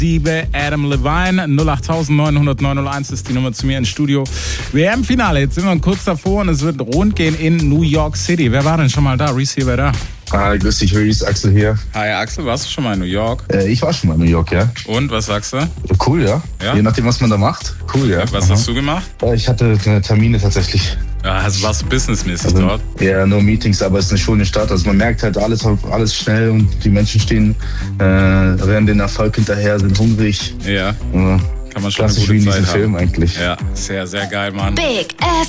Liebe Adam Levine, 08900 ist die Nummer zu mir ins Studio. WM-Finale, jetzt sind wir kurz davor und es wird rund gehen in New York City. Wer war denn schon mal da? Reese hier, wer da? Hi, grüß dich, Reese, Axel hier. Hi Axel, warst du schon mal in New York? Ich war schon mal in New York, ja. Und, was sagst du? Cool, ja. Je nachdem, was man da macht. Cool, ja. Was hast du gemacht? Ich hatte Termine tatsächlich. Ja, also warst du businessmäßig dort? Ja, nur Meetings, aber es ist eine schöne Stadt. Also man merkt halt alles schnell und die Menschen stehen, rennen den Erfolg hinterher, sind hungrig. Ja. Kann man schon eine gute wie in Zeit diesem haben. Film eigentlich. Ja, sehr, sehr geil, Mann. Big